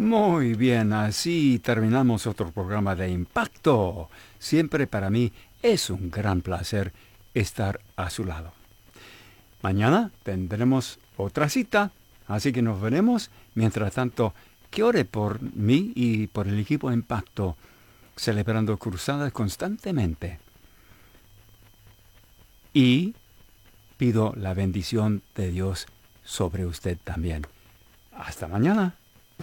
Muy bien, así terminamos otro programa de Impacto. Siempre para mí es un gran placer estar a su lado. Mañana tendremos otra cita, así que nos veremos. Mientras tanto, que ore por mí y por el equipo Impacto, celebrando cruzadas constantemente. Y pido la bendición de Dios sobre usted también. Hasta mañana.